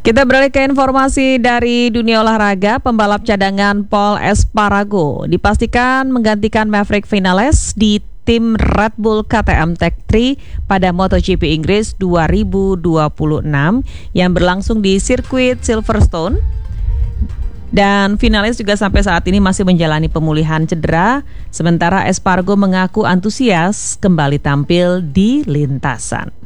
Kita beralih ke informasi dari dunia olahraga. Pembalap cadangan Pol Espargaro dipastikan menggantikan Maverick Vinales di tim Red Bull KTM Tech3 pada MotoGP Inggris 2026 yang berlangsung di sirkuit Silverstone. Dan Vinales juga sampai saat ini masih menjalani pemulihan cedera, sementara Espargaro mengaku antusias kembali tampil di lintasan.